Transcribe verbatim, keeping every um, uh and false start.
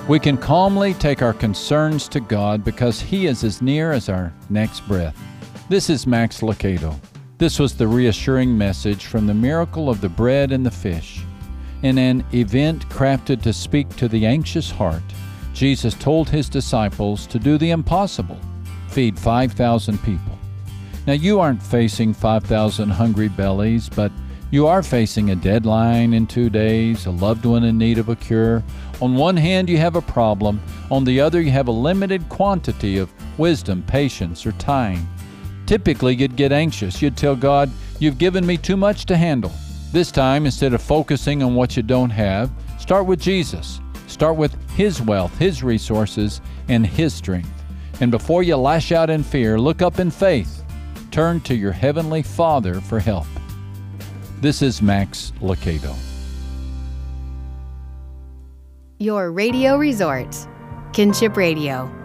We can calmly take our concerns to God because He is as near as our next breath. This is Max Lucado. This was the reassuring message from the miracle of the bread and the fish. In an event crafted to speak to the anxious heart, Jesus told His disciples to do the impossible, feed five thousand people. Now, you aren't facing five thousand hungry bellies, but you are facing a deadline in two days, a loved one in need of a cure. On one hand, you have a problem. On the other, you have a limited quantity of wisdom, patience, or time. Typically, you'd get anxious. You'd tell God, "You've given me too much to handle." This time, instead of focusing on what you don't have, start with Jesus. Start with His wealth, His resources, and His strength. And before you lash out in fear, look up in faith. Turn to your Heavenly Father for help. This is Max Lucado. Your radio resort, Kinship Radio.